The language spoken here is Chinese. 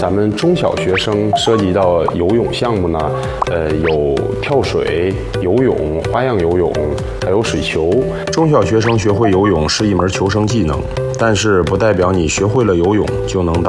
咱们中小学生涉及到游泳项目呢，有跳水、游泳、花样游泳，还有水球。中小学生学会游泳是一门求生技能，但是不代表你学会了游泳就能当